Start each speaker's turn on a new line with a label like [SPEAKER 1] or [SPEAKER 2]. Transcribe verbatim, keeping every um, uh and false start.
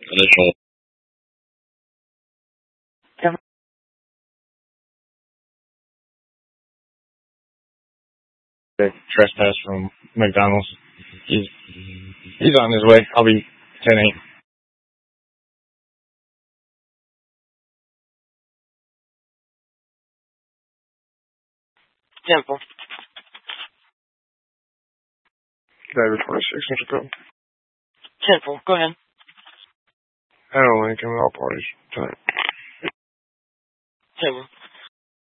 [SPEAKER 1] Initial. Trespass from McDonald's. He's he's on his way. I'll be ten eight.
[SPEAKER 2] Temple.
[SPEAKER 3] Driver twenty-six, Central Code.
[SPEAKER 2] Temple, go ahead.
[SPEAKER 3] Hello, Lincoln, all parties tonight.
[SPEAKER 2] Temple.